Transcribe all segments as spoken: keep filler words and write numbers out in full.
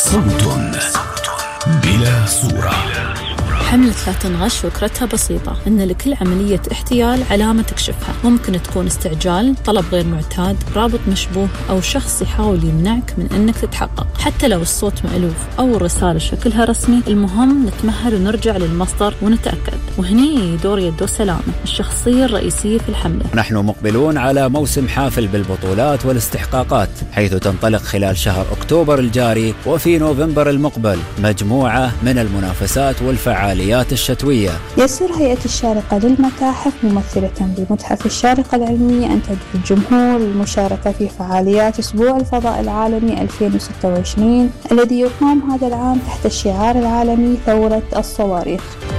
صوت بلا صورة. حملة لا تنغش فكرتها بسيطة، إن لكل عملية احتيال علامة تكشفها. ممكن تكون استعجال، طلب غير معتاد، رابط مشبوه، أو شخص يحاول يمنعك من إنك تتحقق. حتى لو الصوت مألوف أو الرسالة شكلها رسمي، المهم نتمهل ونرجع للمصدر ونتأكد. وهني دور يدو سلامة، الشخصية الرئيسية في الحملة. نحن مقبلون على موسم حافل بالبطولات والاستحقاقات، حيث تنطلق خلال شهر أكتوبر الجاري وفي نوفمبر المقبل مجموعة من المنافسات والفعاليات الشتوية. يسر هيئة الشارقة للمتاحف ممثلة بمتحف الشارقة العلمية أن تدعو الجمهور للمشاركة في فعاليات أسبوع الفضاء العالمي ألفين وستة وعشرين الذي يقام هذا العام تحت الشعار العالمي ثورة الصواريخ.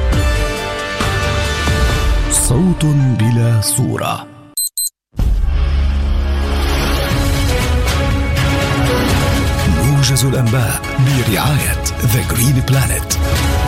صوت بلا صورة. موجز الأنباء برعاية The Green Planet.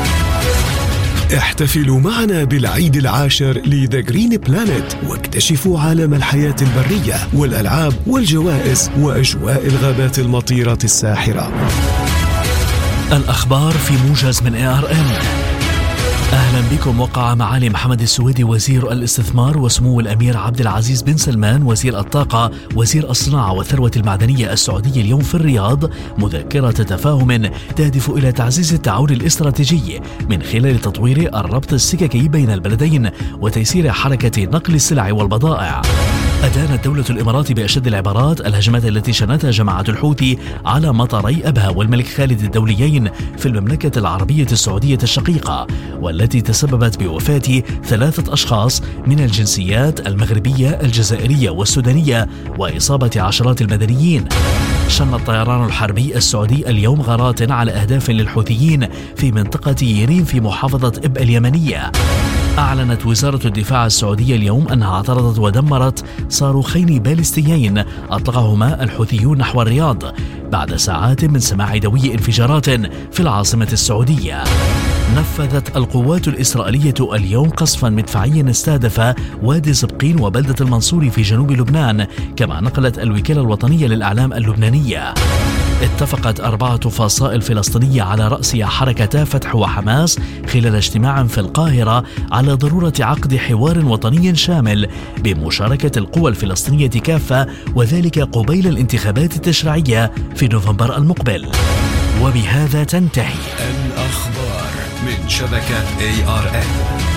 احتفلوا معنا بالعيد العاشر لذا جرين بلانت واكتشفوا عالم الحياة البرية والألعاب والجوائز وأجواء الغابات المطيرة الساحرة. الأخبار في موجز من إيه آر إم. أهلا بكم. وقع معالي محمد السويدي وزير الاستثمار وسمو الأمير عبد العزيز بن سلمان وزير الطاقة وزير الصناعة والثروة المعدنية السعودي اليوم في الرياض مذكرة تفاهم تهدف إلى تعزيز التعاون الاستراتيجي من خلال تطوير الربط السككي بين البلدين وتيسير حركة نقل السلع والبضائع. أدانت دولة الإمارات بأشد العبارات الهجمات التي شنتها جماعة الحوثي على مطاري أبها والملك خالد الدوليين في المملكة العربية السعودية الشقيقة، والتي تسببت بوفاة ثلاثة أشخاص من الجنسيات المغربية الجزائرية والسودانية وإصابة عشرات المدنيين. شن الطيران الحربي السعودي اليوم غارات على أهداف للحوثيين في منطقة يرين في محافظة إب اليمنية. أعلنت وزارة الدفاع السعودية اليوم أنها اعترضت ودمرت صاروخين باليستيين أطلقهما الحوثيون نحو الرياض بعد ساعات من سماع دوي انفجارات في العاصمة السعودية. نفذت القوات الإسرائيلية اليوم قصفا مدفعيا استهدف وادي زبقين وبلدة المنصوري في جنوب لبنان، كما نقلت الوكالة الوطنية للإعلام اللبنانية. اتفقت أربعة فصائل فلسطينية على رأسها حركتا فتح وحماس خلال اجتماع في القاهرة على ضرورة عقد حوار وطني شامل بمشاركة القوى الفلسطينية كافة، وذلك قبيل الانتخابات التشريعية في نوفمبر المقبل. وبهذا تنتهي الأخبار من شبكة إيه آر إم.